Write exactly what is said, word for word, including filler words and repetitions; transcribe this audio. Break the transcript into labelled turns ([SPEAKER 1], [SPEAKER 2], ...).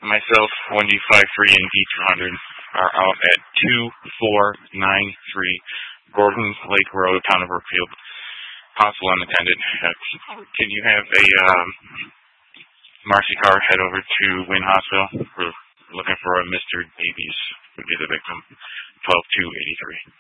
[SPEAKER 1] Myself, one D five three and D two hundred are out at two four nine three Gordon Lake Road, town of Brookfield. Possible unattended. Uh, can you have a um, Marcy car head over to Wynn Hospital? We're looking for a Mister Davies, would be the victim, twelve two eighty-three.